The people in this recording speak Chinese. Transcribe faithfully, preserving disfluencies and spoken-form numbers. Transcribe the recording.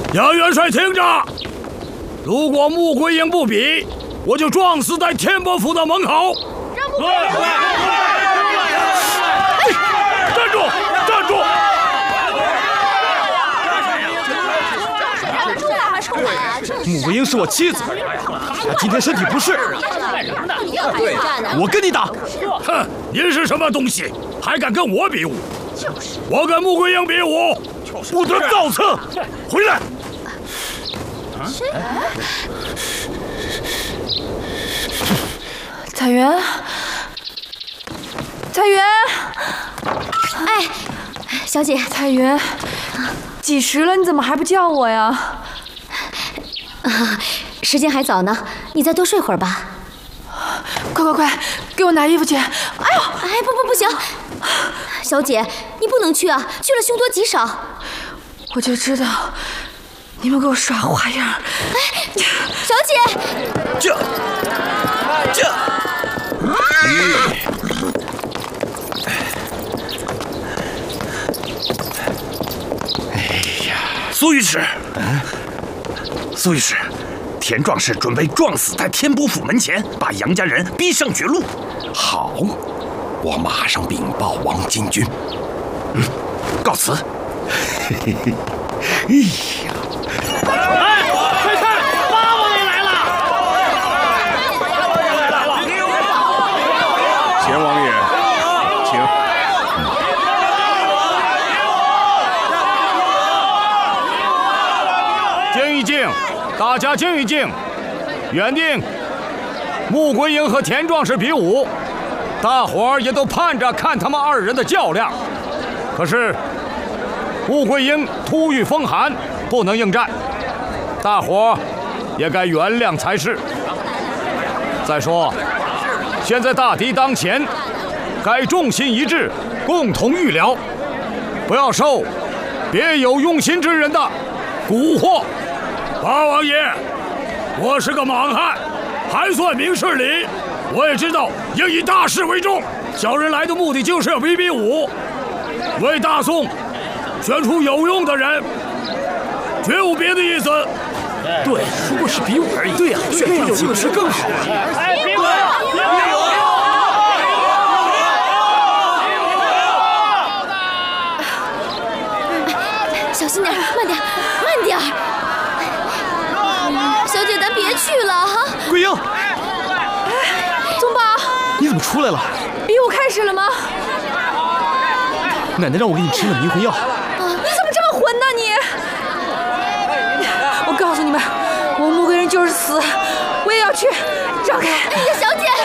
杨元帅，听着！如果穆桂英不比，我就撞死在天伯府的门口！ 让穆桂英！ 站住！站住！ 穆桂英是我妻子，她今天身体不适，我跟你打！ 哼，您是什么东西，还敢跟我比武？我跟穆桂英比武，不得造次！回来！ 彩云，彩云， 哎，小姐， 彩云，几时了？你怎么还不叫我呀？ 啊，时间还早呢，你再多睡会儿吧。 快快快，给我拿衣服去！哎呦， 哎，不不不行，小姐，你不能去啊，去了凶多吉少。 我就知道你们给我耍花样。 哎，小姐， 这这。 哎呀，苏御史，嗯，苏御史，田壮士准备撞死在天波府门前，把杨家人逼上绝路。 好，我马上禀报王禁军。 嗯，告辞。 嘿嘿嘿，哎呀！ 哎，快看，八王爷来了！ 钱王爷，请。 静一静，大家静一静。原定穆桂英和田壮士比武，大伙儿也都盼着看他们二人的较量。可是穆桂英突遇风寒，不能应战，大伙儿也该原谅才是。再说，现在大敌当前，该众心一致，共同预疗，不要受别有用心之人的蛊惑。八王爷，我是个莽汉，还算明事理。我也知道应以大事为重，小人来的目的就是要比比武，为大宋选出有用的人，绝无别的意思。 对，不过是比武而已。对呀，选出有用的是更好。 哎，比武！比武！ 小心点，慢点，慢点。小姐，咱别去了哈。 桂英， 宗宝， 你怎么出来了？ 比武开始了吗？ 奶奶让我给你吃了迷魂药。 你怎么这么混呢你？我告诉你们，我穆桂英就是死，我也要去。让开！ 哎呀，小姐。